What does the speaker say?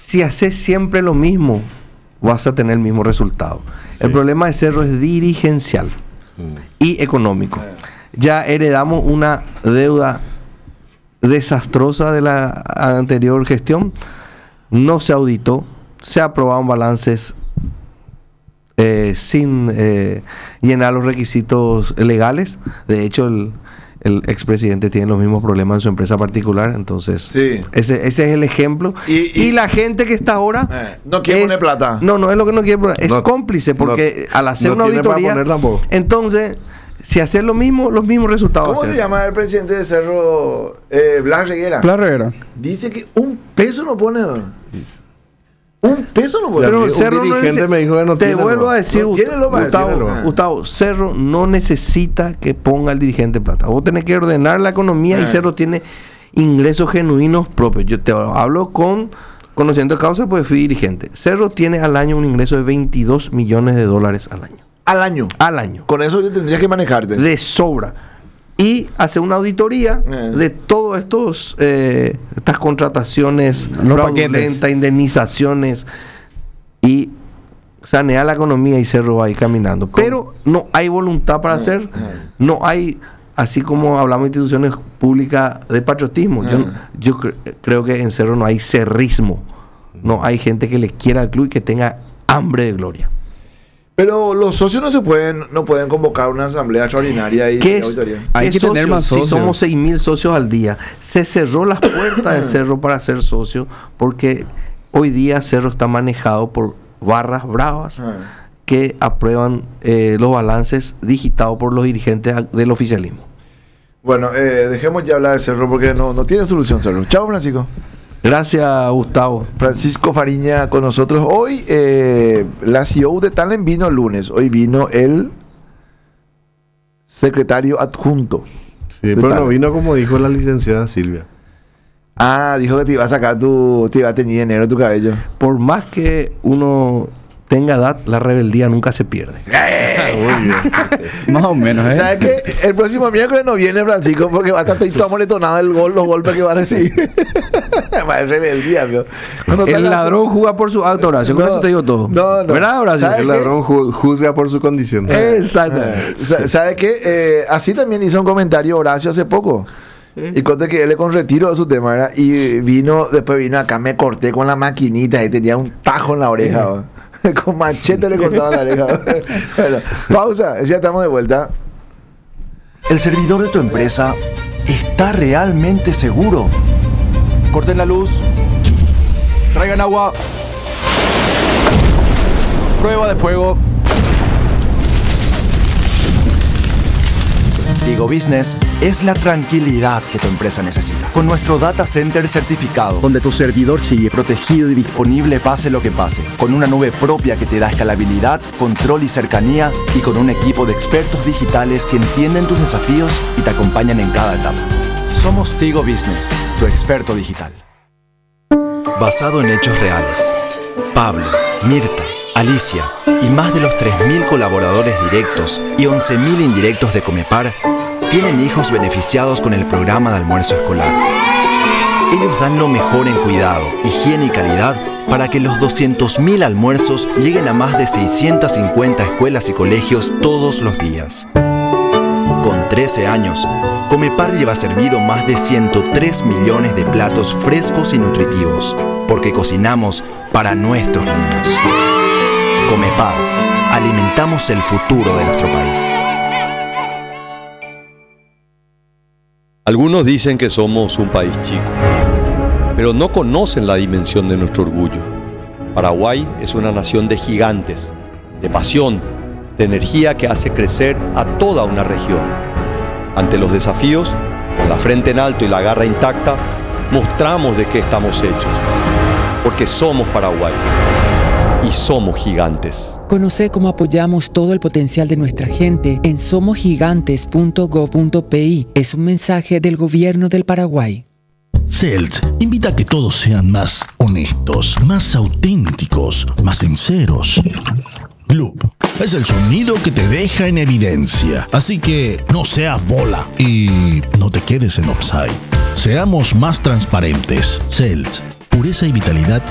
si haces siempre lo mismo, vas a tener el mismo resultado. Sí. El problema de Cerro es dirigencial y económico. Ya heredamos una deuda desastrosa de la anterior gestión, no se auditó, se aprobaron balances sin llenar los requisitos legales. De hecho, el expresidente tiene los mismos problemas en su empresa particular, entonces sí. ese es el ejemplo. Y la gente que está ahora no quiere poner plata. No es lo que no quiere poner, es cómplice, porque al hacer una auditoría, entonces, si hacer los mismos resultados. ¿Cómo se llama el presidente de Cerro? Blas Reguera. Dice que un peso no pone. Un peso no puede. Pero Cerro dirigente me dijo que no tiene. Te vuelvo a decir, Gustavo, Cerro no necesita que ponga el dirigente plata. Vos tenés que ordenar la economía y Cerro tiene ingresos genuinos propios. Yo te hablo conociendo causa, pues fui dirigente. Cerro tiene al año un ingreso de $22 millones al año. ¿Al año? Con eso tendrías que manejarte. De sobra. Y hacer una auditoría de todos estas contrataciones fraudulentas, indemnizaciones, y sanear la economía, y Cerro va a ir caminando. Pero no hay voluntad para hacer, no hay, así como hablamos de instituciones públicas de patriotismo. Yo creo que en Cerro no hay cerrismo, no hay gente que le quiera al club y que tenga hambre de gloria. Pero los socios no pueden convocar una asamblea extraordinaria y auditoría. Hay que tener más socios. Si somos 6.000 socios al día, se cerró las puertas del Cerro para ser socio, porque hoy día Cerro está manejado por barras bravas que aprueban los balances digitados por los dirigentes del oficialismo. Bueno, dejemos ya hablar de Cerro porque no tiene solución Cerro. Chao, Francisco. Gracias, Gustavo. Francisco Fariña con nosotros. Hoy la CEO de Talent vino el lunes. Hoy vino el secretario adjunto. Sí, pero Talent. No vino como dijo la licenciada Silvia. Dijo que te iba a sacar te iba a teñir de negro tu cabello. Por más que uno tenga edad, la rebeldía nunca se pierde. Más o menos, ¿Sabes qué? El próximo miércoles no viene Francisco porque va a estar todo amoletonado los golpes que va a recibir. Es rebeldía, el ladrón juzga por su acto, Horacio. Con eso te digo todo. ¿Verdad, Horacio? El ladrón juzga por su condición. Exacto. ¿Sabes qué? Así también hizo un comentario Horacio hace poco. Y conté que él le con retiro de su tema, ¿verdad? Y después vino acá, me corté con la maquinita y tenía un tajo en la oreja, con machete le cortaba la oreja. Bueno, pausa, ya estamos de vuelta. ¿El servidor de tu empresa está realmente seguro? Corten la luz. Traigan agua. Prueba de fuego. Tigo Business es la tranquilidad que tu empresa necesita. Con nuestro data center certificado, donde tu servidor sigue protegido y disponible pase lo que pase. Con una nube propia que te da escalabilidad, control y cercanía. Y con un equipo de expertos digitales que entienden tus desafíos y te acompañan en cada etapa. Somos Tigo Business, tu experto digital. Basado en hechos reales. Pablo, Mirta, Alicia y más de los 3.000 colaboradores directos y 11.000 indirectos de Comepar tienen hijos beneficiados con el programa de almuerzo escolar. Ellos dan lo mejor en cuidado, higiene y calidad para que los 200.000 almuerzos lleguen a más de 650 escuelas y colegios todos los días. Con 13 años, Comepar lleva servido más de 103 millones de platos frescos y nutritivos, porque cocinamos para nuestros niños. Comepar, alimentamos el futuro de nuestro país. Algunos dicen que somos un país chico, pero no conocen la dimensión de nuestro orgullo. Paraguay es una nación de gigantes, de pasión, de energía que hace crecer a toda una región. Ante los desafíos, con la frente en alto y la garra intacta, mostramos de qué estamos hechos. Porque somos Paraguay y somos gigantes. Conoce cómo apoyamos todo el potencial de nuestra gente en somosgigantes.go.pi. Es un mensaje del Gobierno del Paraguay. CELT invita a que todos sean más honestos, más auténticos, más sinceros. Gloop es el sonido que te deja en evidencia. Así que no seas bola y no te quedes en offside. Seamos más transparentes. CELT, pureza y vitalidad